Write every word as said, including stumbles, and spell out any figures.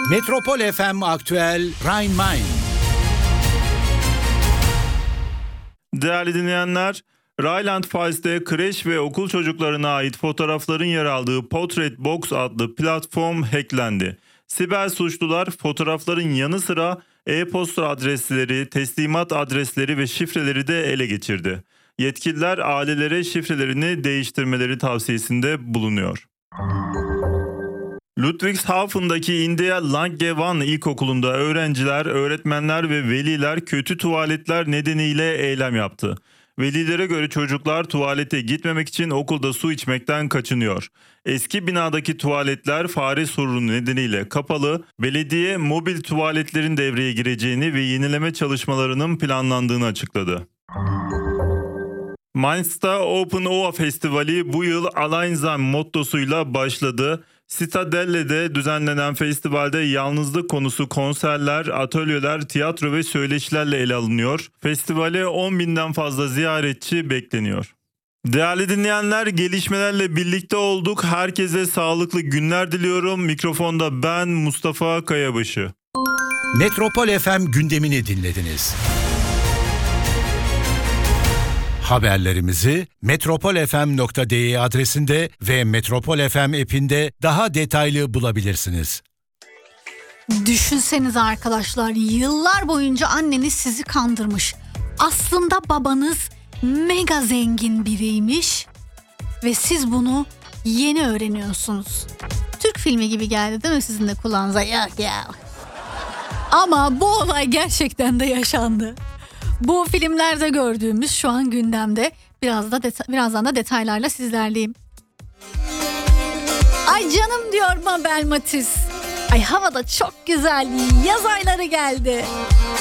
Metropol F M Aktüel Rhein-Main. Değerli dinleyenler, Rheinland-Pfalz'de kreş ve okul çocuklarına ait fotoğrafların yer aldığı Portrait Box adlı platform hacklendi. Siber suçlular fotoğrafların yanı sıra e-posta adresleri, teslimat adresleri ve şifreleri de ele geçirdi. Yetkililer ailelere şifrelerini değiştirmeleri tavsiyesinde bulunuyor. Ludwigshafen'daki India Langewan İlkokulu'nda öğrenciler, öğretmenler ve veliler kötü tuvaletler nedeniyle eylem yaptı. Velilere göre çocuklar tuvalete gitmemek için okulda su içmekten kaçınıyor. Eski binadaki tuvaletler fare sorunu nedeniyle kapalı, belediye mobil tuvaletlerin devreye gireceğini ve yenileme çalışmalarının planlandığını açıkladı. Mainz'ta Open Oa Festivali bu yıl Alleinsam mottosuyla başladı. Citadelle'de düzenlenen festivalde yalnızlık konusu konserler, atölyeler, tiyatro ve söyleşilerle ele alınıyor. Festivale on binden fazla ziyaretçi bekleniyor. Değerli dinleyenler, gelişmelerle birlikte olduk. Herkese sağlıklı günler diliyorum. Mikrofonda ben Mustafa Kayabaşı. Metropol F M gündemini dinlediniz. Haberlerimizi metropol f m nokta d e adresinde ve Metropol F M app'inde daha detaylı bulabilirsiniz. Düşünsenize arkadaşlar, yıllar boyunca anneniz sizi kandırmış. Aslında babanız mega zengin biriymiş ve siz bunu yeni öğreniyorsunuz. Türk filmi gibi geldi değil mi sizin de kulağınıza? Yok ya. Ama bu olay gerçekten de yaşandı. Bu filmlerde gördüğümüz şu an gündemde. Biraz da deta- birazdan da detaylarla sizlerleyim. Ay canım diyor Mabel Matiz. Ay havada çok güzel yaz ayları geldi.